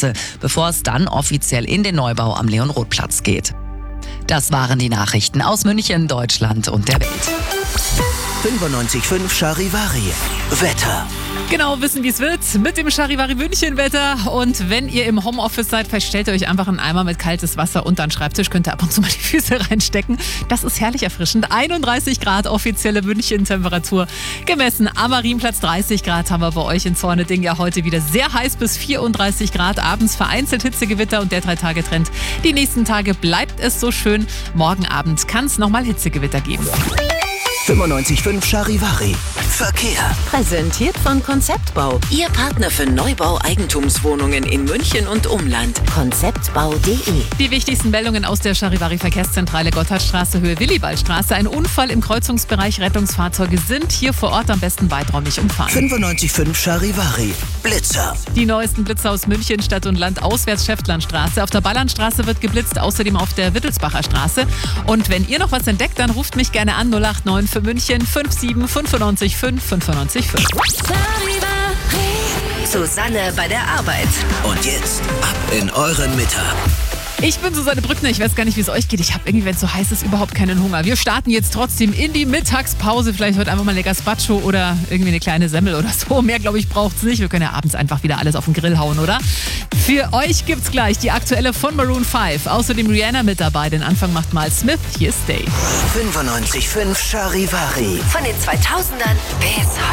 Straße, bevor es dann offiziell in den Neubau am Leon-Roth-Platz geht. Das waren die Nachrichten aus München, Deutschland und der Welt. 95.5 Charivari. Wetter. Genau, wissen, wie es wird mit dem Charivari München-Wetter. Und wenn ihr im Homeoffice seid, vielleicht stellt ihr euch einfach einen Eimer mit kaltes Wasser unter den Schreibtisch, könnt ihr ab und zu mal die Füße reinstecken. Das ist herrlich erfrischend. 31 Grad offizielle München-Temperatur gemessen. Am Marienplatz 30 Grad haben wir bei euch in Zorneding ja heute wieder sehr heiß bis 34 Grad. Abends vereinzelt Hitzegewitter und der 3-Tage-Trend. Die nächsten Tage bleibt es so schön. Morgen Abend kann es nochmal Hitzegewitter geben. 95.5 Charivari. Verkehr. Präsentiert von Konzeptbau. Ihr Partner für Neubau Eigentumswohnungen in München und Umland. Konzeptbau.de. Die wichtigsten Meldungen aus der Charivari Verkehrszentrale Gotthardstraße, Höhe Willibaldstraße. Ein Unfall im Kreuzungsbereich. Rettungsfahrzeuge sind hier vor Ort, am besten weiträumig umfahren. 95.5 Charivari. Blitzer. Die neuesten Blitzer aus München, Stadt und Land, auswärts Schäftlarnstraße. Auf der Ballandstraße wird geblitzt, außerdem auf der Wittelsbacher Straße. Und wenn ihr noch was entdeckt, dann ruft mich gerne an 089 für München 57 95 5 95 5. Susanne bei der Arbeit. Und jetzt ab in euren Mittag. Ich bin Susanne Brückner, ich weiß gar nicht, wie es euch geht. Ich habe irgendwie, wenn es so heiß ist, überhaupt keinen Hunger. Wir starten jetzt trotzdem in die Mittagspause. Vielleicht heute einfach mal ein Gazpacho oder irgendwie eine kleine Semmel oder so. Mehr, glaube ich, braucht es nicht. Wir können ja abends einfach wieder alles auf den Grill hauen, oder? Für euch gibt's gleich die aktuelle von Maroon 5. Außerdem Rihanna mit dabei. Den Anfang macht mal Smith. Hier ist Stay. 95.5 Charivari. Von den 2000ern bis heute.